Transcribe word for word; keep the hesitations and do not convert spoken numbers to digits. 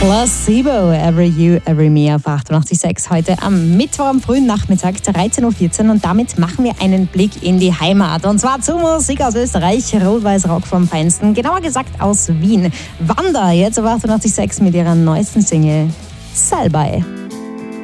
Placebo, Every You, Every Me auf achtundachtzig Komma sechs heute am Mittwoch am frühen Nachmittag, dreizehn Uhr vierzehn, und damit machen wir einen Blick in die Heimat. Und zwar zur Musik aus Österreich, Rot-Weiß-Rock vom Feinsten, genauer gesagt aus Wien. Wanda, jetzt auf achtundachtzig Komma sechs mit ihrer neuesten Single Salbei.